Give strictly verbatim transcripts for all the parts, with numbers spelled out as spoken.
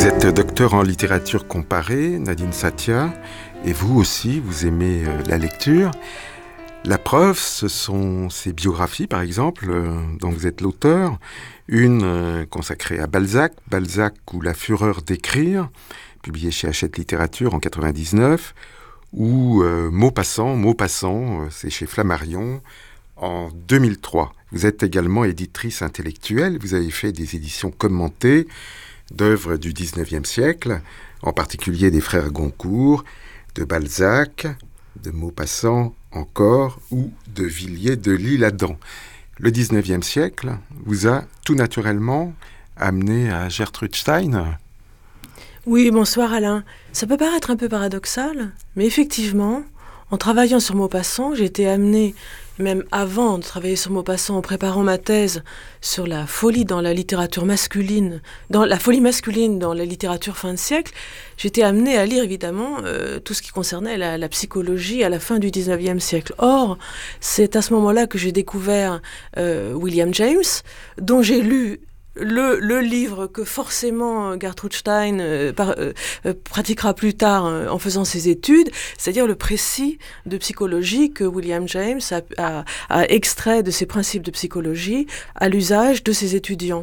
êtes docteur en littérature comparée, Nadine Satia, et vous aussi, vous aimez euh, la lecture. La preuve, ce sont ces biographies, par exemple, euh, dont vous êtes l'auteur. Une euh, consacrée à Balzac, Balzac ou La fureur d'écrire, publiée chez Hachette Littérature en quatre-vingt-dix-neuf, ou euh, Maupassant, Maupassant, euh, c'est chez Flammarion, en deux mille trois. Vous êtes également éditrice intellectuelle, vous avez fait des éditions commentées d'œuvres du dix-neuvième siècle, en particulier des frères Goncourt, de Balzac, de Maupassant encore, ou de Villiers de l'Isle-Adam. Le dix-neuvième siècle vous a tout naturellement amené à Gertrude Stein. Oui, bonsoir Alain. Ça peut paraître un peu paradoxal, mais effectivement, en travaillant sur Maupassant, j'ai été amenée, même avant de travailler sur Maupassant, en préparant ma thèse sur la folie dans la littérature masculine, dans la folie masculine dans la littérature fin de siècle, j'étais amenée à lire évidemment euh, tout ce qui concernait la, la psychologie à la fin du dix-neuvième siècle. Or, c'est à ce moment-là que j'ai découvert euh, William James, dont j'ai lu Le, le livre que forcément Gertrude Stein euh, par, euh, euh, pratiquera plus tard euh, en faisant ses études, c'est-à-dire le précis de psychologie que William James a, a, a extrait de ses principes de psychologie à l'usage de ses étudiants.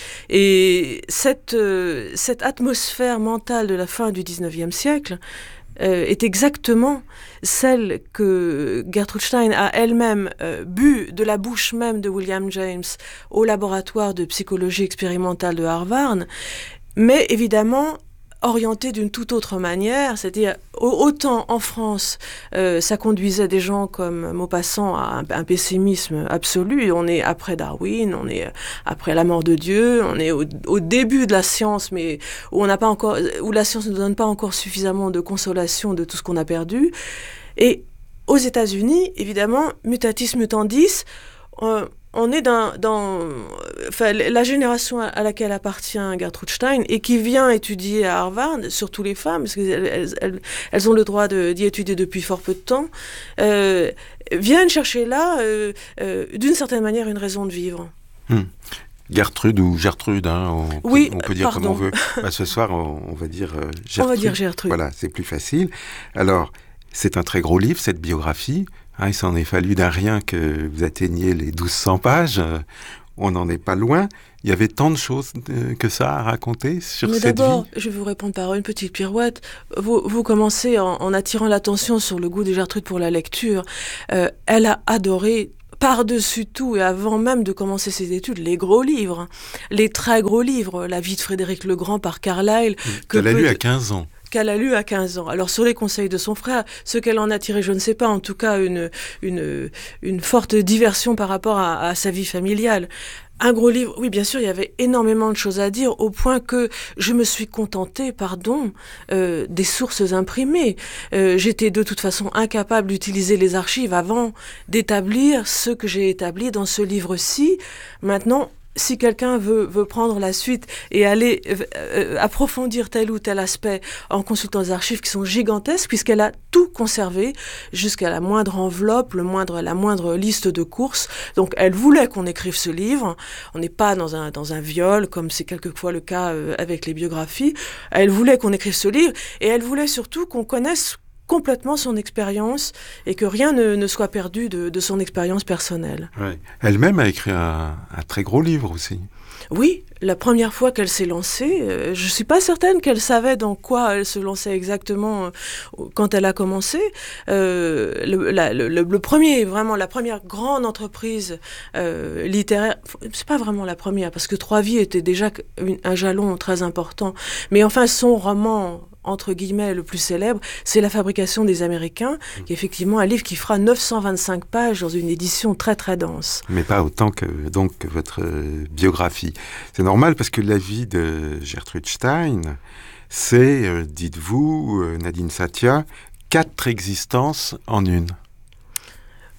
Et cette, euh, cette atmosphère mentale de la fin du dix-neuvième siècle euh, est exactement celle que Gertrude Stein a elle-même euh, bu de la bouche même de William James au laboratoire de psychologie expérimentale de Harvard, mais évidemment orientée d'une toute autre manière, c'est-à-dire autant en France, euh, ça conduisait des gens comme Maupassant à un, un pessimisme absolu. On est après Darwin, on est après la mort de Dieu, on est au, au début de la science, mais où on n'a pas encore, où la science ne donne pas encore suffisamment de consolation de tout ce qu'on a perdu. Et aux États-Unis, évidemment, mutatis mutandis, euh, on est dans, dans enfin, la génération à laquelle appartient Gertrude Stein et qui vient étudier à Harvard, surtout les femmes, parce qu'elles elles, elles ont le droit de, d'y étudier depuis fort peu de temps, euh, viennent chercher là, euh, euh, d'une certaine manière, une raison de vivre. Hmm. Gertrude ou Gertrude, hein, on, oui, on peut dire pardon. comme on veut. Bah, ce soir, on, on va dire euh, Gertrude. On va dire Gertrude. Voilà, c'est plus facile. Alors, c'est un très gros livre, cette biographie. Hein, il s'en est fallu d'un rien que vous atteigniez les douze cents pages. Euh, on n'en est pas loin. Il y avait tant de choses euh, que ça à raconter sur Mais cette d'abord, vie. je vais vous répondre par une petite pirouette. Vous, vous commencez en, en attirant l'attention sur le goût de Gertrude pour la lecture. Euh, elle a adoré par-dessus tout, et avant même de commencer ses études, les gros livres, les très gros livres, La vie de Frédéric le Grand par Carlyle. Que Elle a lu à quinze ans. Qu'elle a lu à quinze ans. Alors, sur les conseils de son frère, ce qu'elle en a tiré, je ne sais pas, en tout cas, une, une, une forte diversion par rapport à, à sa vie familiale. Un gros livre, oui, bien sûr, il y avait énormément de choses à dire, au point que je me suis contentée, pardon, euh, des sources imprimées. Euh, j'étais de toute façon incapable d'utiliser les archives avant d'établir ce que j'ai établi dans ce livre-ci. Maintenant, si quelqu'un veut, veut prendre la suite et aller euh, approfondir tel ou tel aspect en consultant les archives qui sont gigantesques, puisqu'elle a tout conservé jusqu'à la moindre enveloppe, le moindre, la moindre liste de courses. Donc elle voulait qu'on écrive ce livre. On n'est pas dans un, dans un viol, comme c'est quelquefois le cas euh, avec les biographies. Elle voulait qu'on écrive ce livre et elle voulait surtout qu'on connaisse complètement son expérience et que rien ne, ne soit perdu de, de son expérience personnelle. Ouais. Elle-même a écrit un, un très gros livre aussi. Oui, la première fois qu'elle s'est lancée, euh, je ne suis pas certaine qu'elle savait dans quoi elle se lançait exactement euh, quand elle a commencé. Euh, le, la, le, le premier, vraiment la première grande entreprise euh, littéraire, c'est pas vraiment la première, parce que Trois Vies était déjà une, un jalon très important, mais enfin son roman entre guillemets, le plus célèbre, c'est La fabrication des Américains, mmh. qui est effectivement un livre qui fera neuf cent vingt-cinq pages dans une édition très très dense. Mais pas autant que, donc, que votre euh, biographie. C'est normal parce que la vie de Gertrude Stein, c'est, euh, dites-vous, euh, Nadine Satia, quatre existences en une.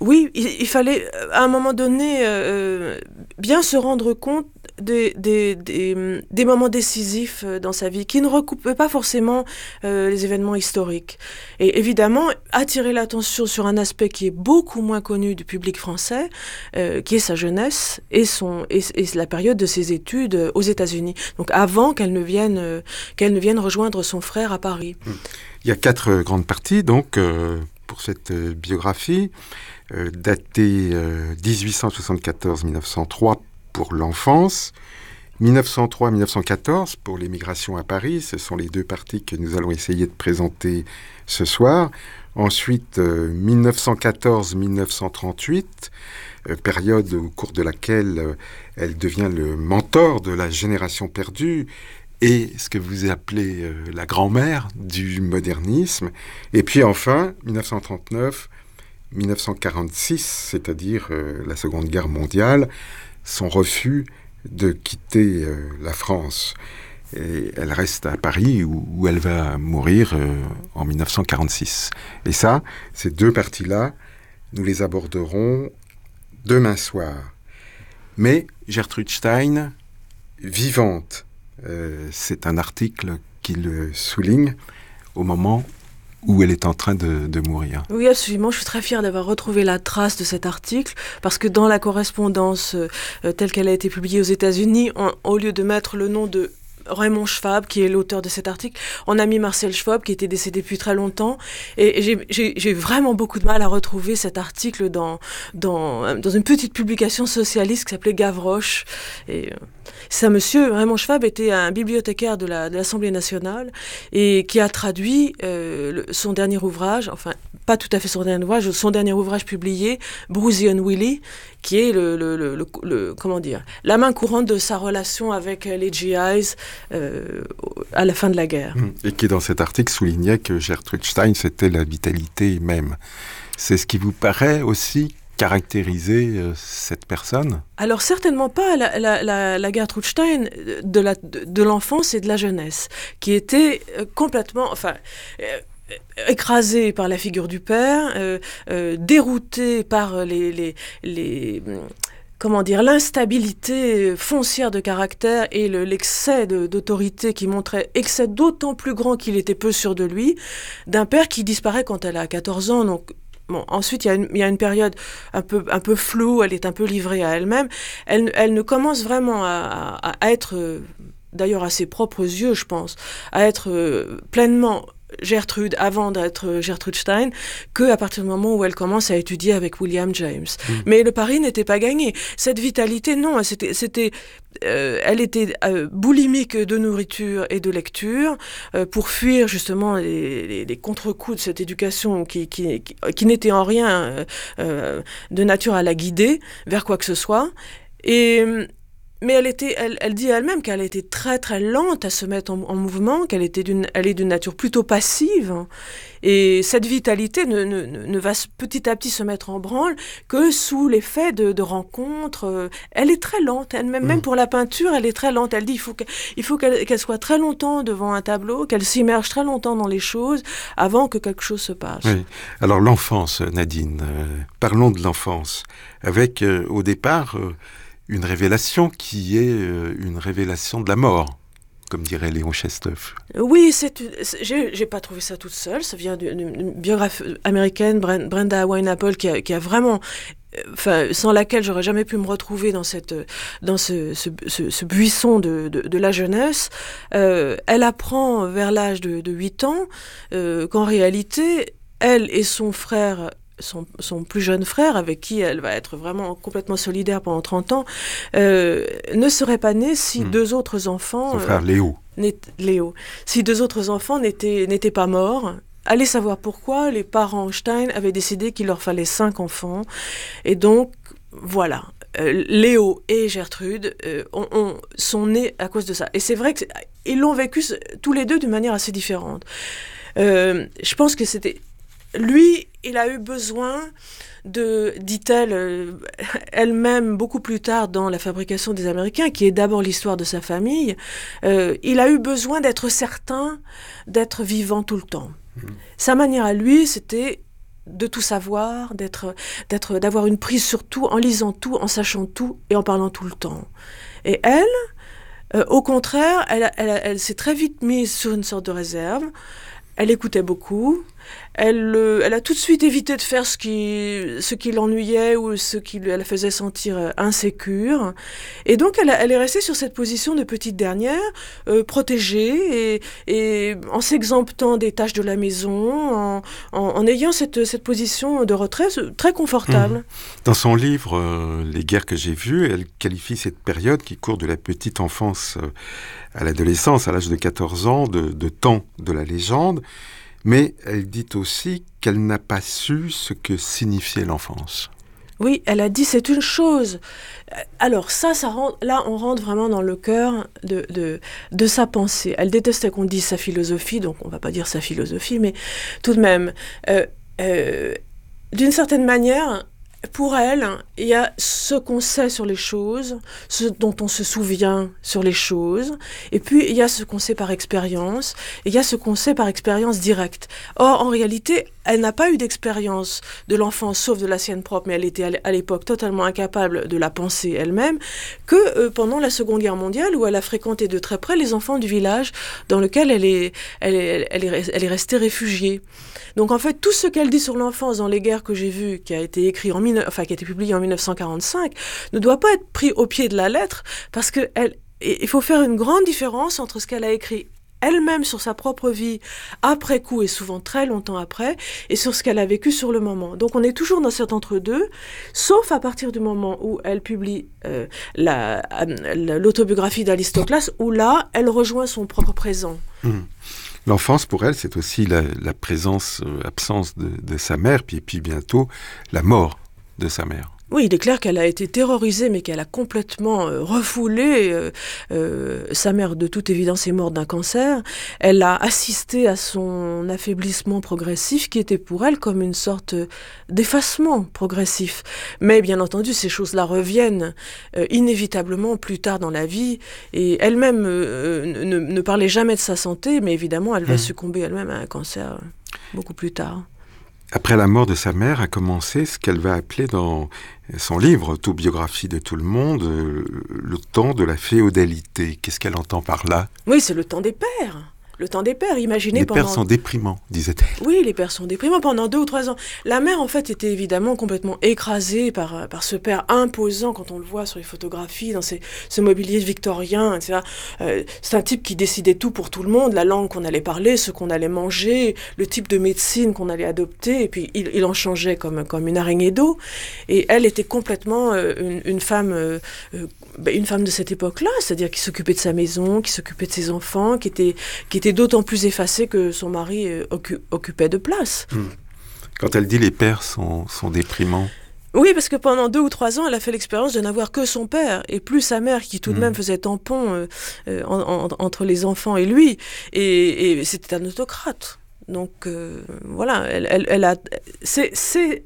Oui, il, il fallait à un moment donné euh, bien se rendre compte des, des, des, des moments décisifs dans sa vie qui ne recoupaient pas forcément euh, les événements historiques. Et évidemment, attirer l'attention sur un aspect qui est beaucoup moins connu du public français, euh, qui est sa jeunesse et, son, et, et la période de ses études aux États-Unis. Donc avant qu'elle ne vienne, euh, qu'elle ne vienne rejoindre son frère à Paris. Il y a quatre grandes parties donc euh, pour cette euh, biographie. Euh, daté euh, dix-huit cent soixante-quatorze à mille neuf cent trois pour l'enfance, mille neuf cent trois à mille neuf cent quatorze pour l'émigration à Paris. Ce sont les deux parties que nous allons essayer de présenter ce soir. Ensuite, euh, mille neuf cent quatorze à mille neuf cent trente-huit, euh, période au cours de laquelle euh, elle devient le mentor de la génération perdue et ce que vous appelez euh, la grand-mère du modernisme. Et puis enfin, mille neuf cent trente-neuf mille neuf cent quarante-six, c'est-à-dire euh, la Seconde Guerre mondiale, son refus de quitter euh, la France. Et elle reste à Paris où, où elle va mourir euh, en mille neuf cent quarante-six. Et ça, ces deux parties-là, nous les aborderons demain soir. Mais Gertrude Stein, vivante, euh, c'est un article qui le souligne au moment où elle est en train de, de mourir. Oui, absolument. Je suis très fière d'avoir retrouvé la trace de cet article, parce que dans la correspondance euh, telle qu'elle a été publiée aux États-Unis, on, au lieu de mettre le nom de Raymond Schwab, qui est l'auteur de cet article, on a mis Marcel Schwab, qui était décédé depuis très longtemps, et j'ai, j'ai, j'ai vraiment beaucoup de mal à retrouver cet article dans, dans, dans une petite publication socialiste qui s'appelait Gavroche. Et, euh, c'est un monsieur, Raymond Schwab, était un bibliothécaire de, la, de l'Assemblée nationale, et qui a traduit euh, le, son dernier ouvrage, enfin, pas tout à fait son dernier ouvrage, son dernier ouvrage publié, Brucey and Willie, qui est le, le, le, le, le, comment dire, la main courante de sa relation avec les G Is euh, à la fin de la guerre. Et qui, dans cet article, soulignait que Gertrude Stein, c'était la vitalité même. C'est ce qui vous paraît aussi caractériser euh, cette personne ? Alors certainement pas la, la, la, la Gertrude Stein de, la, de, de l'enfance et de la jeunesse, qui était euh, complètement... enfin. Euh, écrasée par la figure du père, euh, euh, déroutée par les, les, les, comment dire, l'instabilité foncière de caractère et le, l'excès de, d'autorité qui montrait excès d'autant plus grand qu'il était peu sûr de lui, d'un père qui disparaît quand elle a quatorze ans, donc bon, ensuite, il y a une, il y a une période un peu, un peu floue, elle est un peu livrée à elle-même. Elle, elle ne commence vraiment à, à, à être, euh, d'ailleurs à ses propres yeux, je pense, à être euh, pleinement Gertrude avant d'être Gertrude Stein, qu'à partir du moment où elle commence à étudier avec William James. Mmh. Mais le pari n'était pas gagné. Cette vitalité, non, c'était, c'était, euh, elle était euh, boulimique de nourriture et de lecture euh, pour fuir justement les, les, les contre-coups de cette éducation qui, qui, qui, qui n'était en rien euh, de nature à la guider vers quoi que ce soit. Et... Mais elle, était, elle, elle dit elle-même qu'elle était très très lente à se mettre en, en mouvement, qu'elle était d'une, elle est d'une nature plutôt passive. Et cette vitalité ne, ne, ne va petit à petit se mettre en branle que sous l'effet de, de rencontres. Elle est très lente, elle, même, mmh. même pour la peinture, elle est très lente. Elle dit qu'il faut, que, il faut qu'elle, qu'elle soit très longtemps devant un tableau, qu'elle s'immerge très longtemps dans les choses avant que quelque chose se passe. Oui. Alors l'enfance, Nadine, euh, parlons de l'enfance. Avec euh, au départ... Euh, une révélation qui est euh, une révélation de la mort, comme dirait Léon Chestov. Oui, c'est, c'est, j'ai, j'ai pas trouvé ça toute seule. Ça vient d'une, d'une biographe américaine, Brenda Wineapple, qui a, qui a vraiment... Enfin, sans laquelle j'aurais jamais pu me retrouver dans cette, dans ce, ce, ce, ce buisson de, de, de la jeunesse. Euh, elle apprend vers l'âge de, de huit ans euh, qu'en réalité, elle et son frère... Son, son plus jeune frère, avec qui elle va être vraiment complètement solidaire pendant trente ans, euh, ne serait pas né si mmh. deux autres enfants... Son frère Léo. Euh, Léo. Si deux autres enfants n'étaient, n'étaient pas morts. Allez savoir pourquoi, les parents Stein avaient décidé qu'il leur fallait cinq enfants. Et donc, voilà. Euh, Léo et Gertrude euh, ont, ont, sont nés à cause de ça. Et c'est vrai qu'ils l'ont vécu tous les deux d'une manière assez différente. Euh, je pense que c'était... Lui, il a eu besoin de, dit-elle euh, elle-même beaucoup plus tard dans La fabrication des Américains, qui est d'abord l'histoire de sa famille, euh, il a eu besoin d'être certain d'être vivant tout le temps. Mmh. Sa manière à lui, c'était de tout savoir, d'être, d'être, d'avoir une prise sur tout, en lisant tout, en sachant tout et en parlant tout le temps. Et elle, euh, au contraire, elle, elle, elle s'est très vite mise sur une sorte de réserve. Elle écoutait beaucoup. Elle, euh, elle a tout de suite évité de faire ce qui, ce qui l'ennuyait ou ce qui la faisait sentir euh, insécure. Et donc, elle, a, elle est restée sur cette position de petite dernière, euh, protégée, et, et en s'exemptant des tâches de la maison, en, en, en ayant cette, cette position de retrait très confortable. Mmh. Dans son livre euh, « Les guerres que j'ai vues », elle qualifie cette période qui court de la petite enfance euh, à l'adolescence, à l'âge de quatorze ans, de, de temps de la légende. Mais elle dit aussi qu'elle n'a pas su ce que signifiait l'enfance. Oui, elle a dit c'est une chose. Alors ça, ça rend, là, on rentre vraiment dans le cœur de, de, de sa pensée. Elle détestait qu'on dise sa philosophie, donc on ne va pas dire sa philosophie, mais tout de même, euh, euh, d'une certaine manière, pour elle, il y a ce qu'on sait sur les choses, ce dont on se souvient sur les choses, et puis il y a ce qu'on sait par expérience, et il y a ce qu'on sait par expérience directe. Or, en réalité, elle n'a pas eu d'expérience de l'enfance, sauf de la sienne propre, mais elle était à l'époque totalement incapable de la penser elle-même, que euh, pendant la Seconde Guerre mondiale, où elle a fréquenté de très près les enfants du village dans lequel elle est, elle est, elle est, elle est restée réfugiée. Donc en fait, tout ce qu'elle dit sur l'enfance dans Les guerres que j'ai vues, qui a été écrit en enfin qui a été publié en mille neuf cent quarante-cinq, ne doit pas être pris au pied de la lettre, parce que elle, il faut faire une grande différence entre ce qu'elle a écrit elle-même sur sa propre vie, après coup et souvent très longtemps après, et sur ce qu'elle a vécu sur le moment. Donc on est toujours dans cet entre-deux, sauf à partir du moment où elle publie euh, la, la, l'autobiographie d'Aristoclas, où là, elle rejoint son propre présent. Mmh. L'enfance, pour elle, c'est aussi la, la présence, euh, absence de, de sa mère, puis, puis bientôt la mort de sa mère. Oui, il est clair qu'elle a été terrorisée, mais qu'elle a complètement euh, refoulé. Euh, euh, sa mère, de toute évidence, est morte d'un cancer. Elle a assisté à son affaiblissement progressif, qui était pour elle comme une sorte d'effacement progressif. Mais bien entendu, ces choses-là reviennent euh, inévitablement plus tard dans la vie. Et elle-même euh, ne, ne parlait jamais de sa santé, mais évidemment, elle va mmh. succomber elle-même à un cancer beaucoup plus tard. Après la mort de sa mère a commencé ce qu'elle va appeler dans son livre, Autobiographie de tout le monde, le temps de la féodalité. Qu'est-ce qu'elle entend par là ? Oui, c'est le temps des pères. Le temps des pères, imaginez les pendant... Les pères sont déprimants, disait-elle. Oui, les pères sont déprimants pendant deux ou trois ans. La mère, en fait, était évidemment complètement écrasée par, par ce père imposant, quand on le voit sur les photographies, dans ces, ce mobilier victorien, et cetera. Euh, c'est un type qui décidait tout pour tout le monde, la langue qu'on allait parler, ce qu'on allait manger, le type de médecine qu'on allait adopter, et puis il, il en changeait comme, comme une araignée d'eau. Et elle était complètement euh, une, une femme... Euh, euh, une femme de cette époque-là, c'est-à-dire qui s'occupait de sa maison, qui s'occupait de ses enfants, qui était, qui était d'autant plus effacée que son mari euh, occu- occupait de place. Mmh. Quand elle dit les pères sont, sont déprimants. Oui, parce que pendant deux ou trois ans, elle a fait l'expérience de n'avoir que son père, et plus sa mère, qui tout de mmh. même faisait tampon euh, euh, en, en, entre les enfants et lui, et, et c'était un autocrate. Donc euh, voilà, elle, elle, elle a... C'est... c'est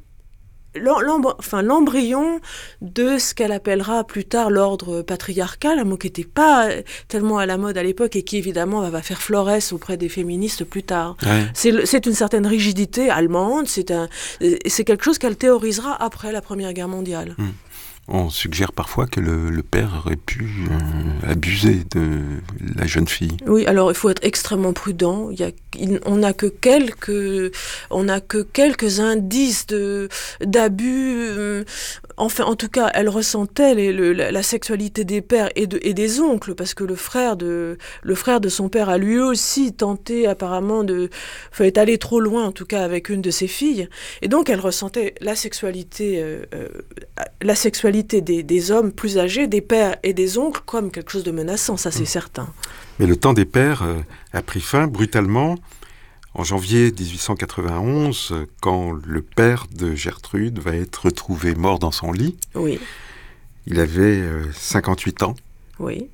Enfin, l'embryon de ce qu'elle appellera plus tard l'ordre patriarcal, un mot qui n'était pas tellement à la mode à l'époque et qui évidemment va faire florès auprès des féministes plus tard. Ouais. C'est, c'est une certaine rigidité allemande, c'est, un, c'est quelque chose qu'elle théorisera après la Première Guerre mondiale. Mmh. On suggère parfois que le, le père aurait pu euh, abuser de la jeune fille. Oui, alors il faut être extrêmement prudent. Il y a, il, on n'a que quelques, on n'a que quelques indices de d'abus. Euh, enfin, en tout cas, elle ressentait les, le, la, la sexualité des pères et, de, et des oncles, parce que le frère de le frère de son père a lui aussi tenté apparemment de, enfin, est allé trop loin en tout cas avec une de ses filles. Et donc elle ressentait la sexualité, euh, euh, la sexualité Des, des hommes plus âgés, des pères et des oncles, comme quelque chose de menaçant, ça c'est mmh. certain. Mais le temps des pères euh, a pris fin brutalement en janvier dix-huit cent quatre-vingt-onze, euh, quand le père de Gertrude va être retrouvé mort dans son lit. Oui. Il avait euh, cinquante-huit ans. Oui.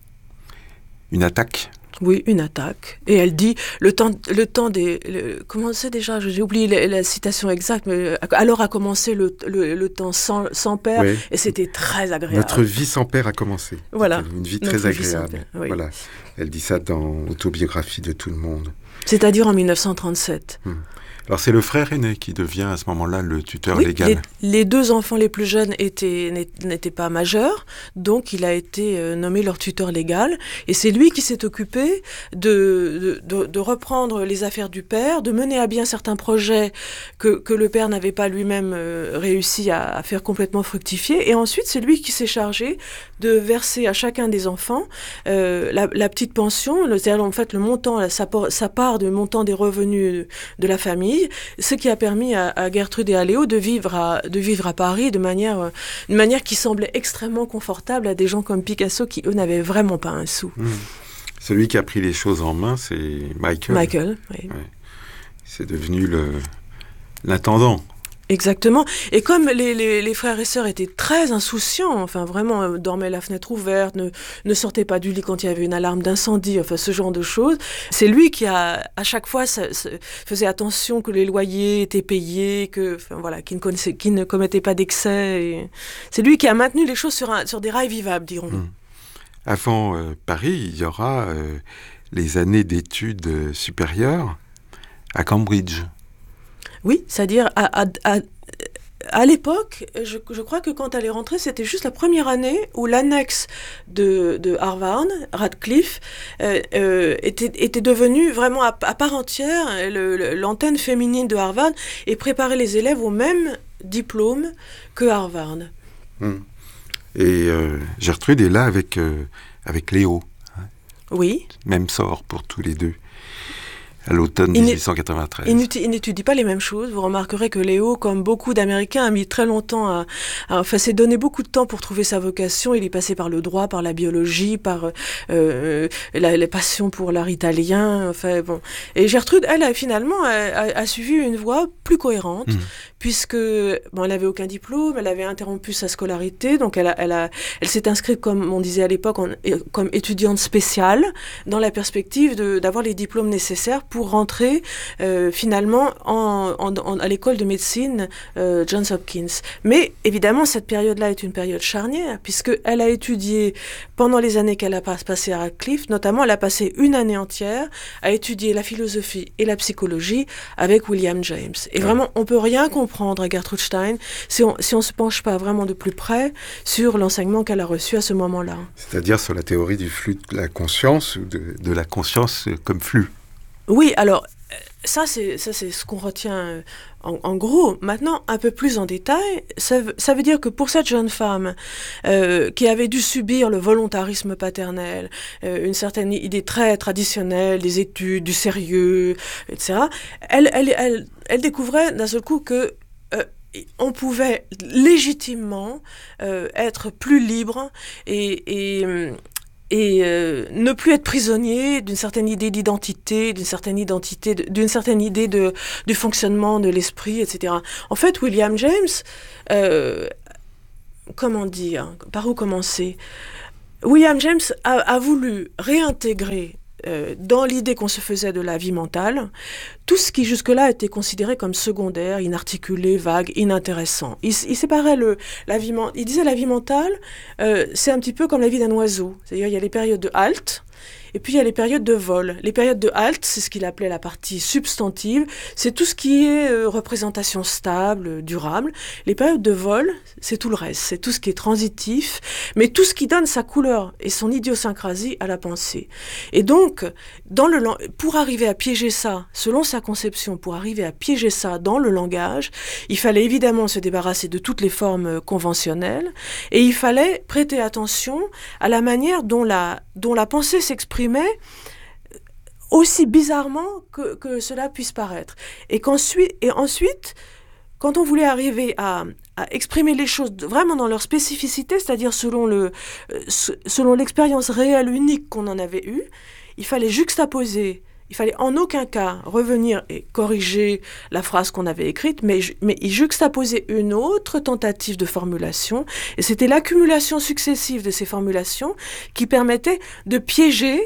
Une attaque. Oui, une attaque. Et elle dit, le temps, le temps des... Le, comment c'est déjà ? J'ai oublié la, la citation exacte, mais alors a commencé le, le, le temps sans, sans père, oui. Et c'était très agréable. Notre vie sans père a commencé. Voilà. C'était une vie très agréable. Vie oui. Voilà. Elle dit ça dans Autobiographie de tout le monde. C'est-à-dire en mille neuf cent trente-sept. Hum. Alors c'est le frère aîné qui devient à ce moment-là le tuteur oui, légal. Les, les deux enfants les plus jeunes étaient, n'étaient pas majeurs, donc il a été euh, nommé leur tuteur légal. Et c'est lui qui s'est occupé de, de, de, de reprendre les affaires du père, de mener à bien certains projets que, que le père n'avait pas lui-même euh, réussi à, à faire complètement fructifier. Et ensuite, c'est lui qui s'est chargé de verser à chacun des enfants euh, la, la petite pension, c'est-à-dire en fait le montant, sa, sa part du montant des revenus de la famille, ce qui a permis à, à Gertrude et à Léo de vivre à, de vivre à Paris de manière, une manière qui semblait extrêmement confortable à des gens comme Picasso qui, eux, n'avaient vraiment pas un sou. Mmh. Celui qui a pris les choses en main, c'est Michael. Michael, oui. Ouais. C'est devenu le, l'intendant. Exactement. Et comme les, les, les frères et sœurs étaient très insouciants, enfin vraiment, euh, dormaient la fenêtre ouverte, ne, ne sortaient pas du lit quand il y avait une alarme d'incendie, enfin ce genre de choses, c'est lui qui a, à chaque fois, ça, ça, faisait attention que les loyers étaient payés, que, enfin, voilà, qu'il ne, connaissait, qu'il ne commettait pas d'excès. Et... C'est lui qui a maintenu les choses sur, un, sur des rails vivables, dirons-nous. Mmh. Avant euh, Paris, il y aura euh, les années d'études euh, supérieures à Cambridge. Oui, c'est-à-dire à, à, à, à l'époque, je, je crois que quand elle est rentrée, c'était juste la première année où l'annexe de, de Harvard, Radcliffe, euh, euh, était, était devenue vraiment à, à part entière le, le, l'antenne féminine de Harvard et préparait les élèves au même diplôme que Harvard. Mmh. Et euh, Gertrude est là avec, euh, avec Léo. Hein. Oui. Même sort pour tous les deux. À l'automne dix-huit cent quatre-vingt-treize. Il, il n'étudie pas les mêmes choses. Vous remarquerez que Léo, comme beaucoup d'Américains, a mis très longtemps à... à enfin, s'est donné beaucoup de temps pour trouver sa vocation. Il est passé par le droit, par la biologie, par euh, la, la passion pour l'art italien. Enfin, bon. Et Gertrude, elle, a, finalement, a, a, a suivi une voie plus cohérente, mmh. puisque bon, elle n'avait aucun diplôme, elle avait interrompu sa scolarité, donc elle, a, elle, a, elle s'est inscrite, comme on disait à l'époque, en, comme étudiante spéciale, dans la perspective de, d'avoir les diplômes nécessaires pour rentrer euh, finalement en, en, en, à l'école de médecine euh, Johns Hopkins. Mais évidemment, cette période-là est une période charnière, puisqu'elle a étudié, pendant les années qu'elle a passées à Radcliffe, notamment elle a passé une année entière à étudier la philosophie et la psychologie avec William James. Et ouais. Vraiment, on ne peut rien comprendre à Gertrude Stein si on si on ne se penche pas vraiment de plus près sur l'enseignement qu'elle a reçu à ce moment-là. C'est-à-dire sur la théorie du flux de la conscience, ou de, de la conscience comme flux. Oui, alors, ça c'est, ça, c'est ce qu'on retient en, en gros. Maintenant, un peu plus en détail, ça, ça veut dire que pour cette jeune femme euh, qui avait dû subir le volontarisme paternel, euh, une certaine idée très traditionnelle des études, du sérieux, et cetera, elle, elle, elle, elle découvrait d'un seul coup que euh, on pouvait légitimement euh, être plus libre et... et et euh, ne plus être prisonnier d'une certaine idée d'identité, d'une certaine identité, d'une certaine idée de, du fonctionnement de l'esprit, et cetera. En fait, William James, euh, comment dire, par où commencer ? William James a, a voulu réintégrer Euh, dans l'idée qu'on se faisait de la vie mentale, tout ce qui jusque-là était considéré comme secondaire, inarticulé, vague, inintéressant. Il, il séparait le, la vie, il disait la vie mentale, euh, c'est un petit peu comme la vie d'un oiseau. C'est-à-dire il y a les périodes de halte, et puis il y a les périodes de vol. Les périodes de halte, c'est ce qu'il appelait la partie substantive, c'est tout ce qui est euh, représentation stable, euh, durable. Les périodes de vol, c'est tout le reste, c'est tout ce qui est transitif, mais tout ce qui donne sa couleur et son idiosyncrasie à la pensée. Et donc, dans le, pour arriver à piéger ça, selon sa conception, pour arriver à piéger ça dans le langage, il fallait évidemment se débarrasser de toutes les formes conventionnelles, et il fallait prêter attention à la manière dont la, dont la pensée s'exprime aussi bizarrement que, que cela puisse paraître. Et, qu'ensuite, et ensuite, quand on voulait arriver à, à exprimer les choses vraiment dans leur spécificité, c'est-à-dire selon, le, selon l'expérience réelle unique qu'on en avait eue, il fallait juxtaposer. Il fallait en aucun cas revenir et corriger la phrase qu'on avait écrite, mais, mais y juxtaposer une autre tentative de formulation. Et c'était l'accumulation successive de ces formulations qui permettait de piéger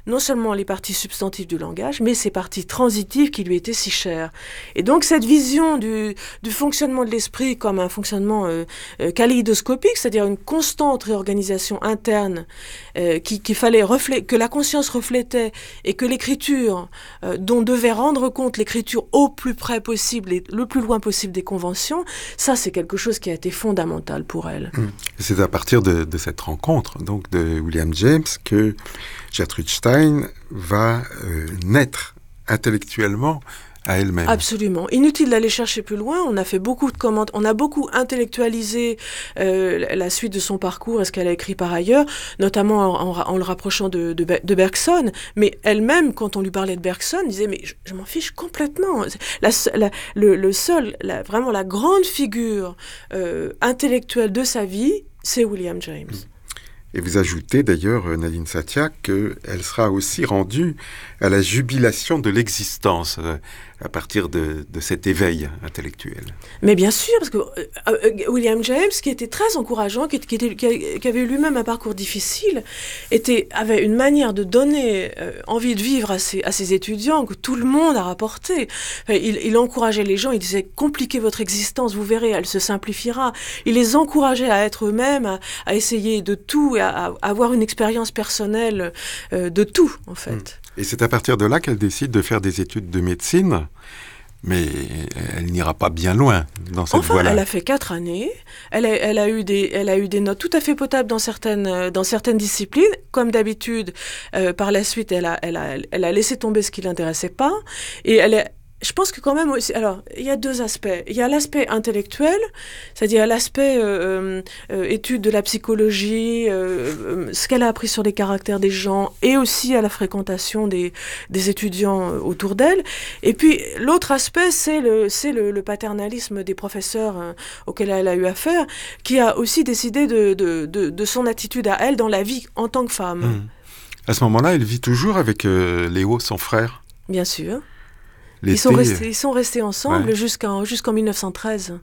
non seulement les parties substantives du langage, mais ces parties transitives qui lui étaient si chères. Et donc cette vision du, du fonctionnement de l'esprit comme un fonctionnement euh, euh, kaléidoscopique, c'est-à-dire une constante réorganisation interne euh, qui, qu'il fallait reflé- que la conscience reflétait et que l'écriture, euh, dont devait rendre compte l'écriture au plus près possible et le plus loin possible des conventions, ça c'est quelque chose qui a été fondamental pour elle. Mmh. C'est à partir de, de cette rencontre donc de William James que Gertrude Stein va euh, naître intellectuellement à elle-même. Absolument. Inutile d'aller chercher plus loin. On a fait beaucoup de commentaires. On a beaucoup intellectualisé euh, la suite de son parcours et ce qu'elle a écrit par ailleurs, notamment en, en, en le rapprochant de, de, de Bergson. Mais elle-même, quand on lui parlait de Bergson, disait mais je, je m'en fiche complètement. La, la, le, le seul, la, vraiment la grande figure euh, intellectuelle de sa vie, c'est William James. Et vous ajoutez d'ailleurs, Nadine Satia, qu'elle sera aussi rendue à la jubilation de l'existence euh, à partir de, de cet éveil intellectuel. Mais bien sûr, parce que euh, William James, qui était très encourageant, qui, qui, était, qui avait lui-même un parcours difficile, était, avait une manière de donner euh, envie de vivre à ses, à ses étudiants que tout le monde a rapporté. Enfin, il, il encourageait les gens, il disait « compliquez votre existence, vous verrez, elle se simplifiera ». Il les encourageait à être eux-mêmes, à, à essayer de tout, et à, à avoir une expérience personnelle euh, de tout, en fait. Mmh. Et c'est à partir de là qu'elle décide de faire des études de médecine, mais elle n'ira pas bien loin dans cette enfin, voie-là. Elle a fait quatre années, elle a, elle, a eu des, elle a eu des notes tout à fait potables dans certaines, dans certaines disciplines. Comme d'habitude, euh, par la suite, elle a, elle, a, elle a laissé tomber ce qui ne l'intéressait pas. Et elle est... Je pense que quand même aussi, alors il y a deux aspects. Il y a l'aspect intellectuel, c'est-à-dire l'aspect euh, euh, étude de la psychologie, euh, euh, ce qu'elle a appris sur les caractères des gens, et aussi à la fréquentation des, des étudiants autour d'elle. Et puis l'autre aspect, c'est le, c'est le, le paternalisme des professeurs euh, auxquels elle a eu affaire, qui a aussi décidé de, de, de, de son attitude à elle dans la vie en tant que femme. Mmh. À ce moment-là, elle vit toujours avec euh, Léo, son frère. Bien sûr. L'été, ils sont restés, ils sont restés ensemble ouais. jusqu'en, jusqu'en mille neuf cent treize.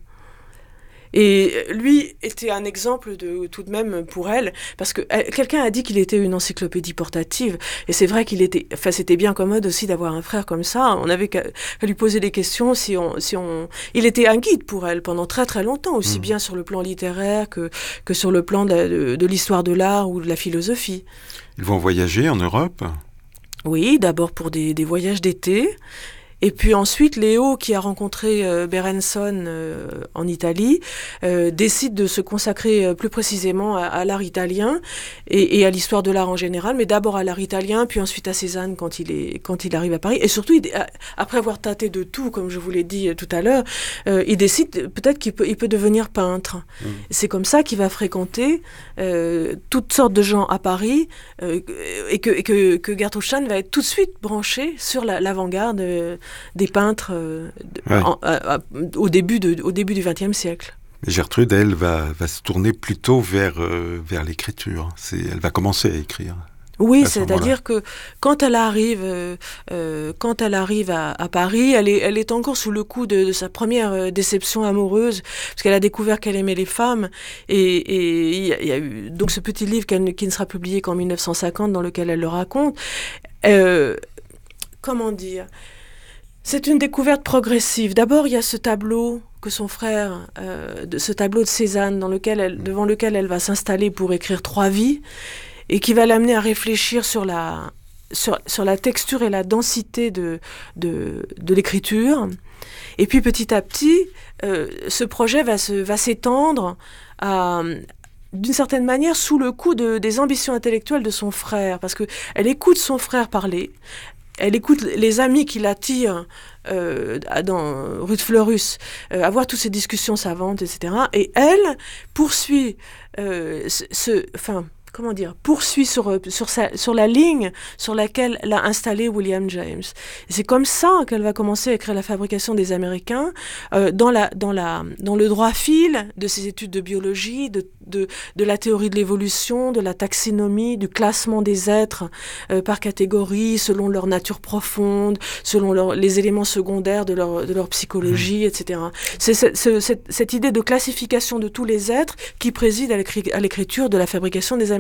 Et lui était un exemple de, tout de même pour elle, parce que elle, quelqu'un a dit qu'il était une encyclopédie portative, et c'est vrai qu'il était, enfin c'était bien commode aussi d'avoir un frère comme ça. On avait qu'à, qu'à lui poser des questions si on, si on, il était un guide pour elle pendant très très longtemps, aussi mmh. bien sur le plan littéraire que que sur le plan de, la, de, de l'histoire de l'art ou de la philosophie. Ils vont voyager en Europe. Oui, d'abord pour des, des voyages d'été. Et puis ensuite, Léo, qui a rencontré euh, Berenson euh, en Italie, euh, décide de se consacrer euh, plus précisément à, à l'art italien et, et à l'histoire de l'art en général, mais d'abord à l'art italien, puis ensuite à Cézanne quand il, est, quand il arrive à Paris. Et surtout, il, après avoir tâté de tout, comme je vous l'ai dit tout à l'heure, euh, il décide peut-être qu'il peut, il peut devenir peintre. Mmh. C'est comme ça qu'il va fréquenter euh, toutes sortes de gens à Paris euh, et, que, et que, que Gertrude Stein va être tout de suite branchée sur la, l'avant-garde euh, des peintres euh, de, ouais. en, à, à, au début de, au début du vingtième siècle. Gertrude, elle, va, va se tourner plutôt vers, euh, vers l'écriture. C'est, elle va commencer à écrire. Oui, c'est-à-dire que quand elle arrive, euh, euh, quand elle arrive à, à Paris, elle est, elle est encore sous le coup de, de sa première euh, déception amoureuse, parce qu'elle a découvert qu'elle aimait les femmes, et il y, y a eu donc ce petit livre qu'elle, qui ne sera publié qu'en mille neuf cent cinquante, dans lequel elle le raconte. Euh, comment dire ? C'est une découverte progressive. D'abord, il y a ce tableau que son frère, euh, de, ce tableau de Cézanne, dans lequel elle, devant lequel elle va s'installer pour écrire trois vies, et qui va l'amener à réfléchir sur la, sur, sur la texture et la densité de, de, de l'écriture. Et puis petit à petit, euh, ce projet va, se, va s'étendre à... d'une certaine manière, sous le coup de, des ambitions intellectuelles de son frère, parce qu'elle écoute son frère parler, elle écoute les amis qui l'attirent euh, dans rue de Fleurus, euh, avoir toutes ces discussions savantes, et cetera. Et elle poursuit euh, ce... Enfin, comment dire, poursuit sur, sur, sa, sur la ligne sur laquelle l'a installé William James. Et c'est comme ça qu'elle va commencer à écrire La fabrication des Américains, euh, dans, la, dans, la, dans le droit fil de ses études de biologie, de, de, de la théorie de l'évolution, de la taxinomie, du classement des êtres euh, par catégorie, selon leur nature profonde, selon leur, les éléments secondaires de leur, de leur psychologie, mmh. et cetera. C'est ce, ce, cette, cette idée de classification de tous les êtres qui préside à, l'écri- à l'écriture de La fabrication des Américains.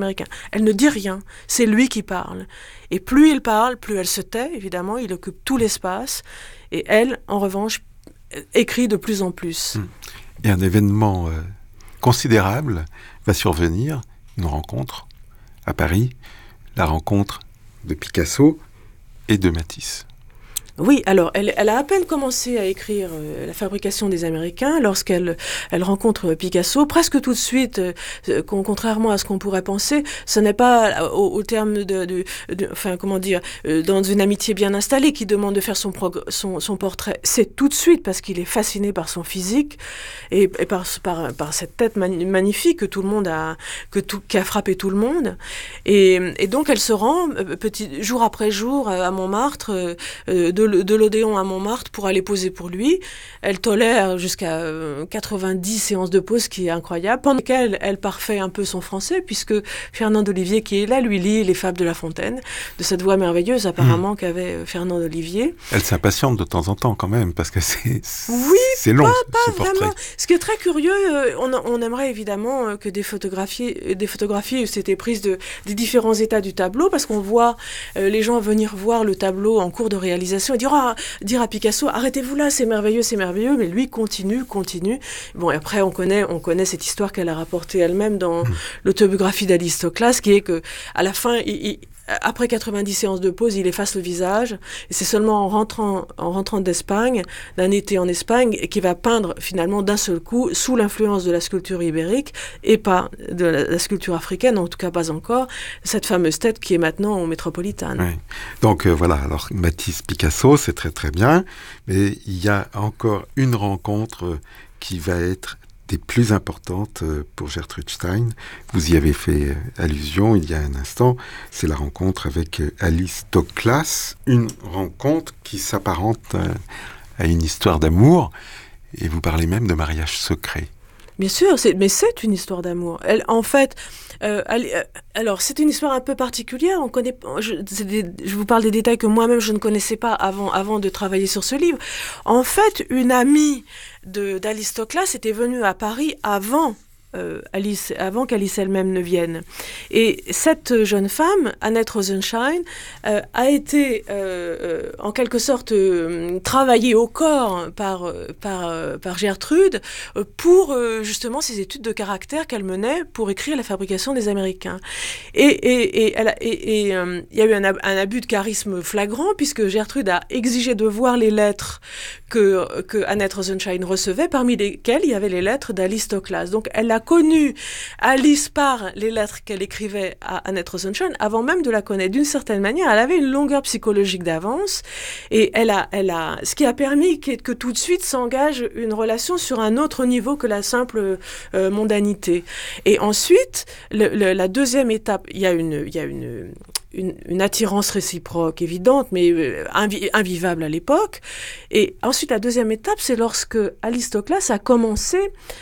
Américains. Elle ne dit rien, c'est lui qui parle. Et plus il parle, plus elle se tait, évidemment, il occupe tout l'espace. Et elle, en revanche, écrit de plus en plus. Et un événement euh, considérable va survenir, une rencontre à Paris, la rencontre de Picasso et de Matisse. Oui, alors elle, elle a à peine commencé à écrire euh, La fabrication des Américains lorsqu'elle elle rencontre Picasso. Presque tout de suite, euh, contrairement à ce qu'on pourrait penser, ce n'est pas au, au terme de, de, de, enfin comment dire, euh, dans une amitié bien installée qui demande de faire son, prog- son, son portrait. C'est tout de suite parce qu'il est fasciné par son physique et, et par, par, par cette tête man- magnifique que tout le monde a, que tout, qui a frappé tout le monde. Et, et donc elle se rend euh, petit, jour après jour à Montmartre euh, de De, de l'Odéon à Montmartre pour aller poser pour lui. Elle tolère jusqu'à euh, quatre-vingt-dix séances de pause, qui est incroyable, pendant lesquelles elle parfait un peu son français, puisque Fernand d'Olivier, qui est là, lui lit Les Fables de La Fontaine, de cette voix merveilleuse apparemment mmh. qu'avait Fernand d'Olivier. Elle s'impatiente de temps en temps quand même, parce que c'est, oui, c'est long, pas, ce, pas ce portrait. Vraiment. Ce qui est très curieux, euh, on, on aimerait évidemment que des photographies, des photographies s'étaient prises de, des différents états du tableau, parce qu'on voit euh, les gens venir voir le tableau en cours de réalisation et dire, oh, dire à Picasso, arrêtez-vous là, c'est merveilleux, c'est merveilleux, mais lui continue, continue. Bon, et après, on connaît, on connaît cette histoire qu'elle a rapportée elle-même dans mmh. l'autobiographie d'Alistoclas, qui est que, à la fin, il, il, après quatre-vingt-dix séances de pause, il efface le visage, et c'est seulement en rentrant, en rentrant d'Espagne, d'un été en Espagne, qu'il va peindre finalement d'un seul coup, sous l'influence de la sculpture ibérique, et pas de la, la sculpture africaine, en tout cas pas encore, cette fameuse tête qui est maintenant au Métropolitane. Oui. Donc euh, voilà, alors Matisse, Picasso, c'est très très bien, mais il y a encore une rencontre qui va être des plus importantes pour Gertrude Stein. Vous y avez fait allusion il y a un instant, c'est la rencontre avec Alice Toklas, une rencontre qui s'apparente à une histoire d'amour, et vous parlez même de mariage secret. Bien sûr, c'est, mais c'est une histoire d'amour. Elle, en fait, euh, elle, euh, alors c'est une histoire un peu particulière. On connaît, je, c'est des, je vous parle des détails que moi-même je ne connaissais pas avant, avant de travailler sur ce livre. En fait, une amie de, d'Alice Toklas était venue à Paris avant. Euh, Alice, avant qu'Alice elle-même ne vienne. Et cette jeune femme, Annette Rosenschein, euh, a été euh, euh, en quelque sorte euh, travaillée au corps par, par, par Gertrude euh, pour euh, justement ses études de caractère qu'elle menait pour écrire La fabrication des Américains. Et il et, et, et, et, et, euh, y a eu un, un abus de charisme flagrant, puisque Gertrude a exigé de voir les lettres que, que Annette Rosenschein recevait, parmi lesquelles il y avait les lettres d'Alice Toklas. Donc elle a connu Alice par les lettres qu'elle écrivait à Annette Rosenschein avant même de la connaître. D'une certaine manière, elle avait une longueur psychologique d'avance, et elle a, elle a, ce qui a permis que, que tout de suite s'engage une relation sur un autre niveau que la simple euh, mondanité. Et ensuite, le, le, la deuxième étape, il y a une, il y a une Une, une attirance réciproque évidente, mais euh, invi- invivable à l'époque. Et ensuite, la deuxième étape, c'est lorsque Alice Toklas a commencé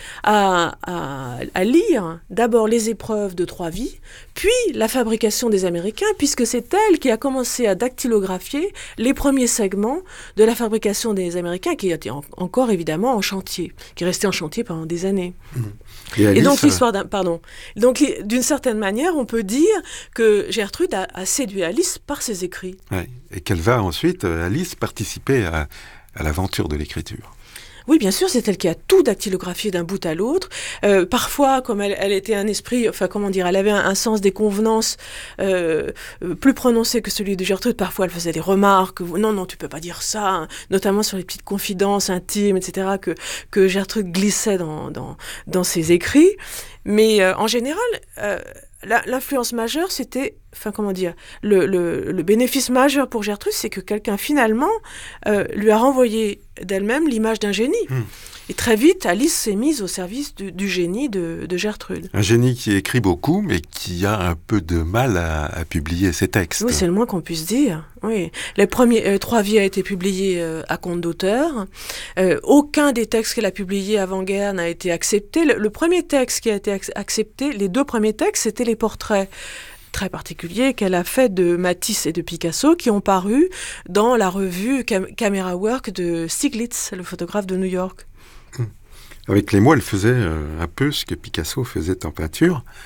à, à, à lire d'abord les épreuves de Trois Vies, puis La fabrication des Américains, puisque c'est elle qui a commencé à dactylographier les premiers segments de La fabrication des Américains, qui était en, encore évidemment en chantier, qui restait en chantier pendant des années. Mmh. Et, Alice, et donc l'histoire d'un, pardon. Donc d'une certaine manière, on peut dire que Gertrude a, a séduit Alice par ses écrits. Ouais. Et qu'elle va ensuite, Alice, participer à, à l'aventure de l'écriture. Oui, bien sûr, c'est elle qui a tout dactylographié d'un bout à l'autre. Euh, parfois, comme elle, elle était un esprit, enfin, comment dire, elle avait un, un sens des convenances euh, plus prononcé que celui de Gertrude. Parfois, elle faisait des remarques. Non, non, tu peux pas dire ça, hein, notamment sur les petites confidences intimes, et cetera, que, que Gertrude glissait dans, dans, dans ses écrits. Mais euh, en général, euh, la, l'influence majeure, c'était, enfin comment dire, le, le, le bénéfice majeur pour Gertrude, c'est que quelqu'un finalement euh, lui a renvoyé d'elle-même l'image d'un génie. Mmh. Et très vite, Alice s'est mise au service du, du génie de, de Gertrude. Un génie qui écrit beaucoup, mais qui a un peu de mal à, à publier ses textes. Oui, c'est le moins qu'on puisse dire. Oui, les premiers euh, Trois Vies a été publié euh, à compte d'auteur. Euh, aucun des textes qu'elle a publiés avant-guerre n'a été accepté. Le, le premier texte qui a été ac- accepté, les deux premiers textes, c'était les portraits très particuliers qu'elle a fait de Matisse et de Picasso, qui ont paru dans la revue Cam- Camera Work de Stiglitz, le photographe de New York. Avec les mots, elle faisait euh, un peu ce que Picasso faisait en peinture.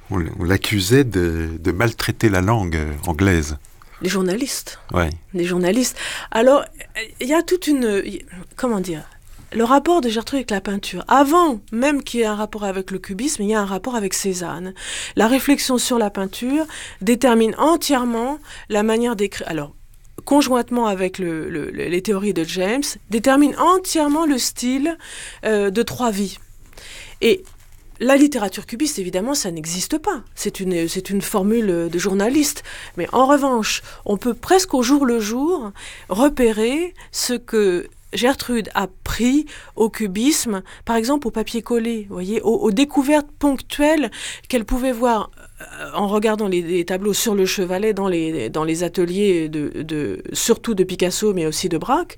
On, on l'accusait de, de maltraiter la langue anglaise. Les journalistes. Ouais. Les journalistes. Alors, il y a toute une... Comment dire ? Le rapport de Gertrude avec la peinture, avant même qu'il y ait un rapport avec le cubisme, il y a un rapport avec Cézanne. La réflexion sur la peinture détermine entièrement la manière d'écrire. Alors, conjointement avec le, le, les théories de James, détermine entièrement le style euh, de trois vies. Et la littérature cubiste, évidemment, ça n'existe pas. C'est une, c'est une formule de journaliste. Mais en revanche, on peut presque au jour le jour repérer ce que Gertrude a pris au cubisme, par exemple au papier collé, vous voyez, aux, aux découvertes ponctuelles qu'elle pouvait voir euh, en regardant les, les tableaux sur le chevalet dans les, dans les ateliers, de, de, surtout de Picasso, mais aussi de Braque.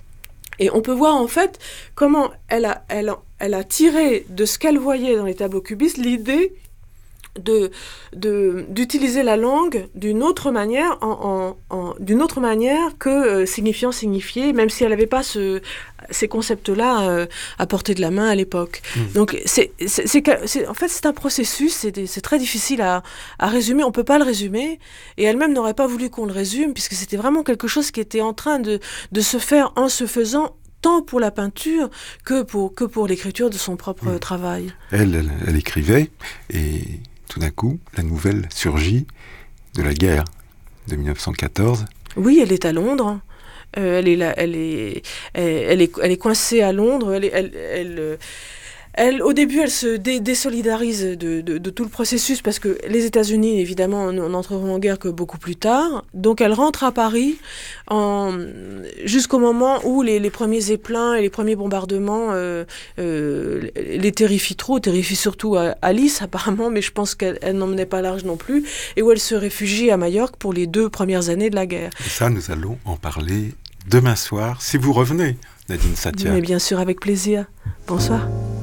Et on peut voir en fait comment elle a, elle, elle a tiré de ce qu'elle voyait dans les tableaux cubistes l'idée De, de, d'utiliser la langue d'une autre manière, en, en, en, d'une autre manière que euh, signifiant signifier, même si elle n'avait pas ce, ces concepts-là euh, à portée de la main à l'époque. Mmh. Donc, c'est, c'est, c'est, c'est, en fait, c'est un processus, c'est, des, c'est très difficile à, à résumer, on ne peut pas le résumer, et elle-même n'aurait pas voulu qu'on le résume, puisque c'était vraiment quelque chose qui était en train de, de se faire en se faisant, tant pour la peinture que pour, que pour l'écriture de son propre mmh. travail. Elle, elle, elle écrivait, et tout d'un coup, la nouvelle surgit de la guerre de dix-neuf cent quatorze. Oui, elle est à Londres. Euh, elle, est là, elle, est, elle, elle, est, elle est coincée à Londres. Elle, elle, elle, elle, au début, elle se dé- désolidarise de, de, de tout le processus parce que les États-Unis, évidemment, n'entreront en guerre que beaucoup plus tard. Donc, elle rentre à Paris en, jusqu'au moment où les, les premiers zeppelins et les premiers bombardements euh, euh, les terrifient trop, terrifient surtout Alice, apparemment, mais je pense qu'elle n'emmenait pas large non plus, et où elle se réfugie à Majorque pour les deux premières années de la guerre. Et ça, nous allons en parler demain soir, si vous revenez, Nadine Satia. Mais bien sûr, avec plaisir. Bonsoir.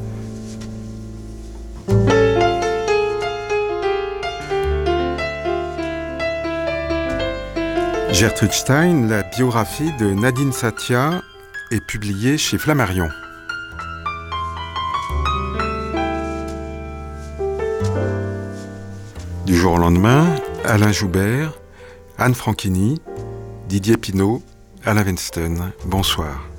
Gertrude Stein, la biographie de Nadine Satia est publiée chez Flammarion. Du jour au lendemain, Alain Joubert, Anne Franchini, Didier Pinault, Alain Weinstein. Bonsoir.